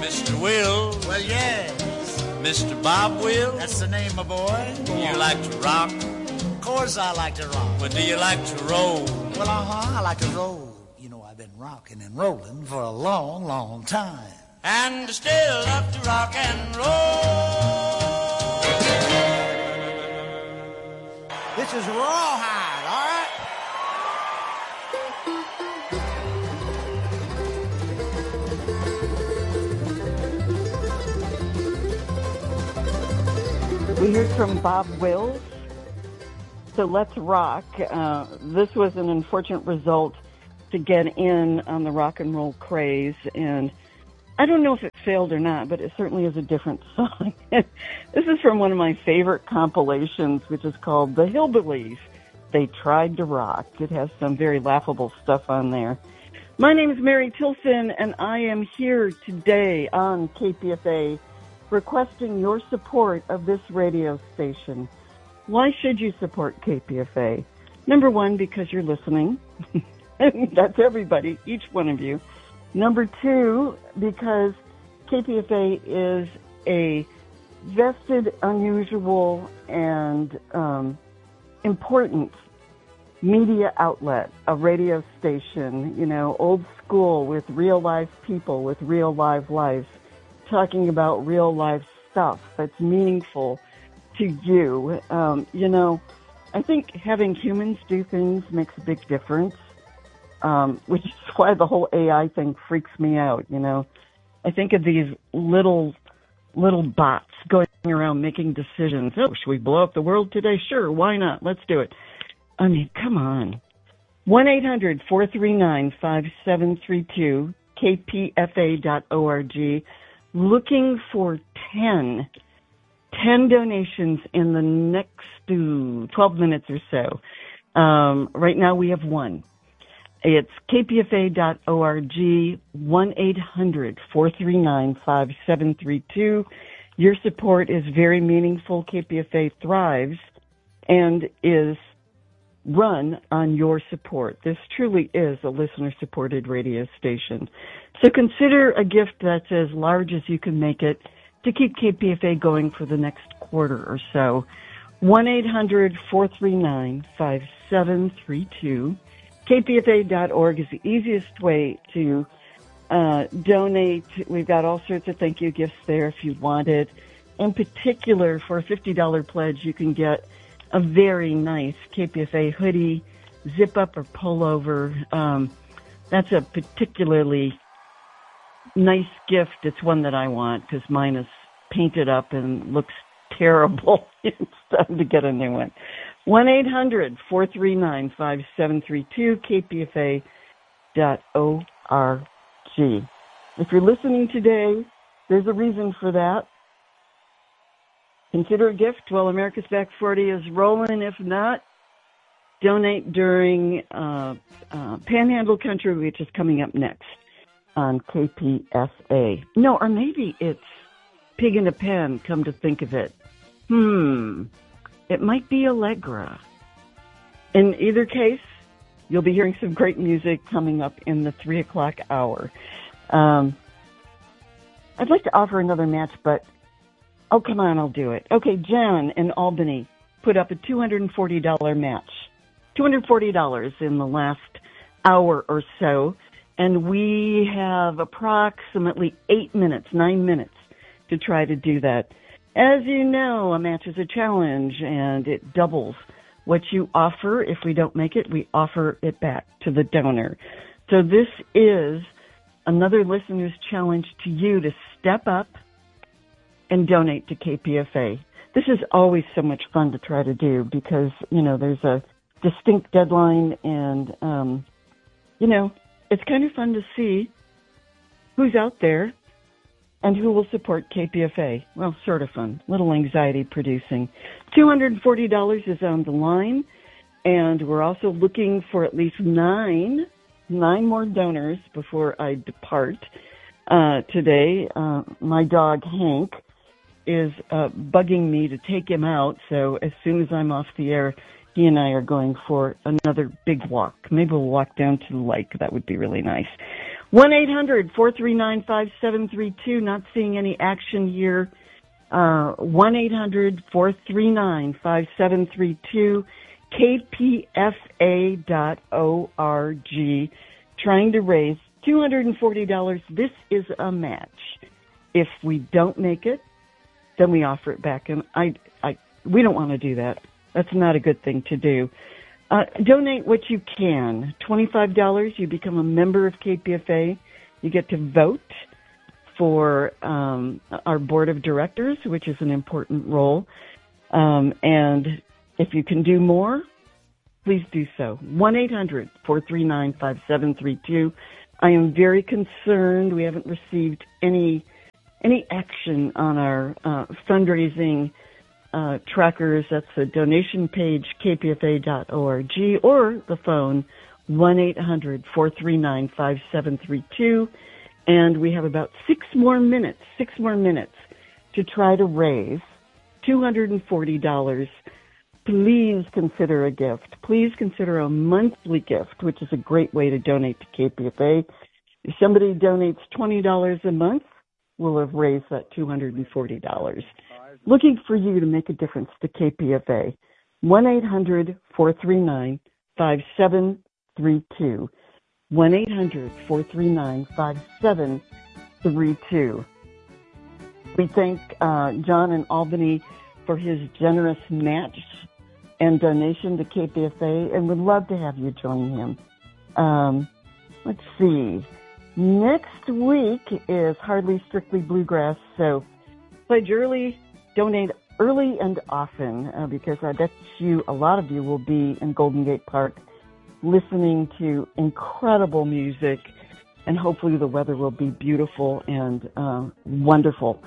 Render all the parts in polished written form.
Mr. Will. Well, yes. Mr. Bob Will. That's the name, my boy. You like to rock? Of course I like to rock. But do you like to roll? Well, I like to roll. You know, I've been rocking and rolling for a long, long time. And still love to rock and roll. This is Rawhide, all right? We heard from Bob Wills. So let's rock. This was an unfortunate result to get in on the rock and roll craze, and I don't know if it failed or not, but it certainly is a different song. This is from one of my favorite compilations, which is called The Hillbillies. They Tried to Rock. It has some very laughable stuff on there. My name is Mary Tilson, and I am here today on KPFA requesting your support of this radio station. Why should you support KPFA? Number one, because you're listening. That's everybody, each one of you. Number two, because KPFA is a vested, unusual, and important media outlet, a radio station, you know, old school with real live people, with real live lives, talking about real life stuff that's meaningful to you. You know, I think having humans do things makes a big difference, which is why the whole AI thing freaks me out, you know. I think of these little bots going around making decisions. Oh, should we blow up the world today? Sure, why not? Let's do it. I mean, come on. 1-800-439-5732, kpfa.org. Looking for 10 donations in the next 12 minutes or so. Right now we have one. It's kpfa.org, 1-800-439-5732. Your support is very meaningful. KPFA thrives and is run on your support. This truly is a listener-supported radio station. So consider a gift that's as large as you can make it to keep KPFA going for the next quarter or so. 1-800-439-5732. KPFA.org is the easiest way to donate. We've got all sorts of thank you gifts there if you want it. In particular, for a $50 pledge, you can get a very nice KPFA hoodie, zip-up or pullover. That's a particularly nice gift. It's one that I want because mine is painted up and looks terrible. It's time to get a new one. 1-800-439-5732, kpfa.org. If you're listening today, there's a reason for that. Consider a gift while America's Back 40 is rolling. If not, donate during Panhandle Country, which is coming up next on KPFA. No, or maybe it's Pig in a Pen, come to think of it. It might be Allegra. In either case, you'll be hearing some great music coming up in the 3 o'clock hour. I'd like to offer another match, but oh, come on, I'll do it. Okay, Jan in Albany put up a $240 match. $240 in the last hour or so, and we have approximately 9 minutes to try to do that. As you know, a match is a challenge, and it doubles what you offer. If we don't make it, we offer it back to the donor. So this is another listener's challenge to you to step up and donate to KPFA. This is always so much fun to try to do because, you know, there's a distinct deadline and, you know, it's kind of fun to see who's out there and who will support KPFA. Well, sort of fun, little anxiety producing. $240 is on the line, and we're also looking for at least nine more donors before I depart today. My dog, Hank, is bugging me to take him out, so as soon as I'm off the air, he and I are going for another big walk. Maybe we'll walk down to the lake. That would be really nice. 1-800-439-5732. Not seeing any action here. 1-800-439-5732. KPFA.org. Trying to raise $240. This is a match. If we don't make it, then we offer it back. And we don't want to do that. That's not a good thing to do. Donate what you can. $25, you become a member of KPFA. You get to vote for our board of directors, which is an important role. And if you can do more, please do so. 1-800-439-5732. I am very concerned. We haven't received any action on our fundraising trackers. That's the donation page, kpfa.org, or the phone, 1-800-439-5732. And we have about 6 more minutes to try to raise $240. Please consider a gift. Please consider a monthly gift, which is a great way to donate to KPFA. If somebody donates $20 a month, we'll have raised that $240. Looking for you to make a difference to KPFA. 1-800-439-5732. 1-800-439-5732. We thank John in Albany for his generous match and donation to KPFA, and would love to have you join him. Let's see. Next week is Hardly Strictly Bluegrass, so pledge early, donate early and often, because I bet a lot of you will be in Golden Gate Park listening to incredible music, and hopefully the weather will be beautiful and wonderful.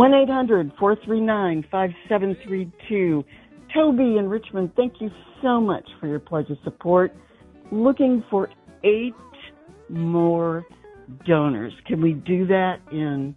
1-800-439-5732. Toby in Richmond, thank you so much for your pledge of support. Looking for 8 more donors. Can we do that in,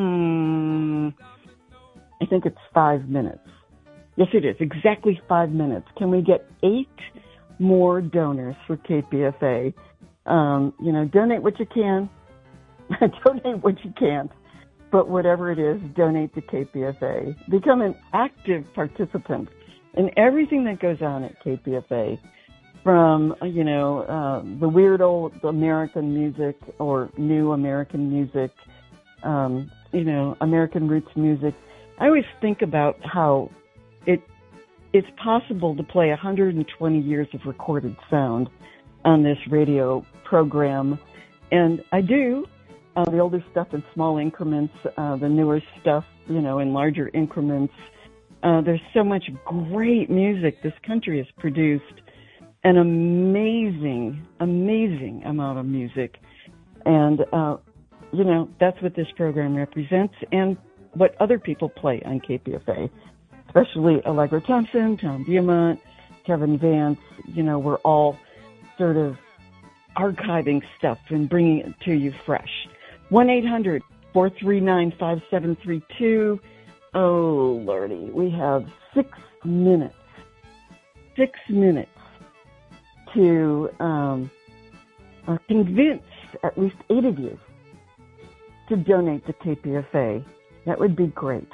I think it's 5 minutes. Yes, it is. Exactly 5 minutes. Can we get 8 more donors for KPFA? Donate what you can. Donate what you can't. But whatever it is, donate to KPFA. Become an active participant in everything that goes on at KPFA, from, the weird old American music or new American music, American roots music. I always think about how it's possible to play 120 years of recorded sound on this radio program. And I do. The older stuff in small increments, the newer stuff, in larger increments. There's so much great music this country has produced, an amazing amount of music. And, that's what this program represents and what other people play on KPFA, especially Allegra Thompson, Tom Beaumont, Kevin Vance. We're all sort of archiving stuff and bringing it to you fresh. 1-800-439-5732. Oh, Lordy, we have 6 minutes. 6 minutes to convince at least 8 of you to donate to KPFA. That would be great.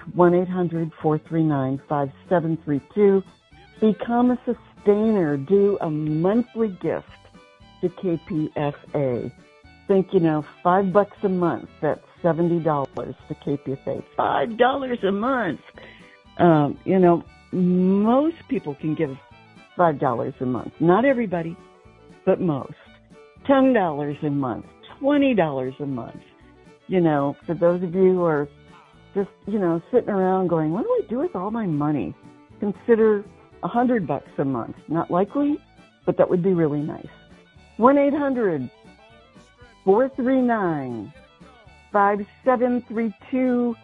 1-800-439-5732. Become a sustainer. Do a monthly gift to KPFA. Think, $5 a month. That's $70 to KPFA. $5 a month. Most people can give $5 a month. Not everybody, but most. $10 a month. $20 a month. For those of you who are just, sitting around going, what do I do with all my money? Consider $100 a month. Not likely, but that would be really nice. 1-800-439-5732,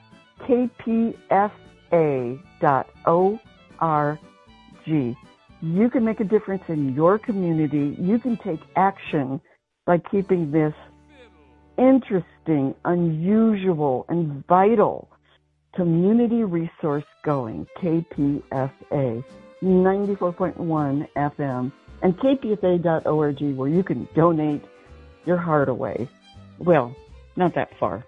kpfa.org. You can make a difference in your community. You can take action by keeping this interesting, unusual, and vital community resource going. KPFA 94.1 FM and kpfa.org, where you can donate your heart away. Well, not that far.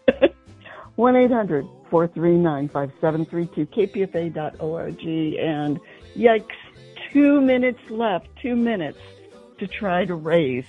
1-800-439-5732, kpfa.org. And yikes, 2 minutes left, 2 minutes to try to raise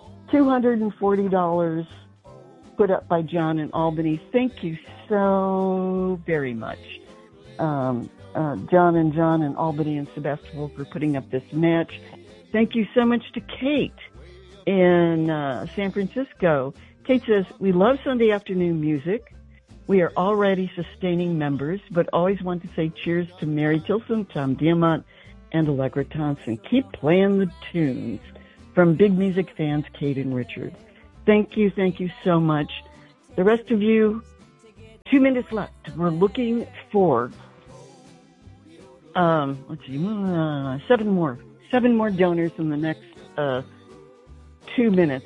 $240 put up by John in Albany. Thank you so very much. John in Albany and Sebastopol for putting up this match. Thank you so much to Kate in San Francisco. Kate says, we love Sunday afternoon music. We are already sustaining members, but always want to say cheers to Mary Tilson, Tom Diamont, and Allegra Thompson. Keep playing the tunes. From big music fans, Kate and Richard. Thank you so much. The rest of you, 2 minutes left. We're looking for, seven more donors in the next 2 minutes.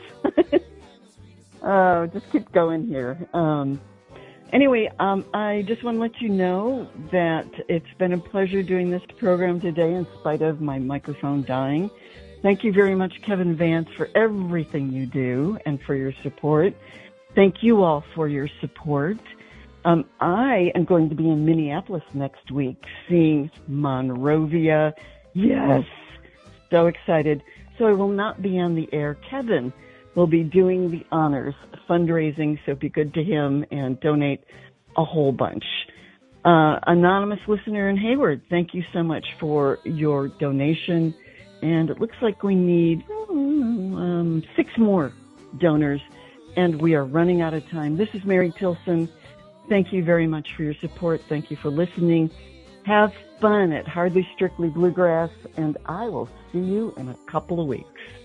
Just keep going here. Anyway, I just want to let you know that it's been a pleasure doing this program today in spite of my microphone dying. Thank you very much, Kevin Vance, for everything you do and for your support. Thank you all for your support. I am going to be in Minneapolis next week seeing Monrovia. Yes, so excited. So I will not be on the air. Kevin will be doing the honors, fundraising, so be good to him and donate a whole bunch. Anonymous listener in Hayward, thank you so much for your donation. And it looks like we need 6 more donors, and we are running out of time. This is Mary Tilson. Thank you very much for your support. Thank you for listening. Have fun at Hardly Strictly Bluegrass, and I will see you in a couple of weeks.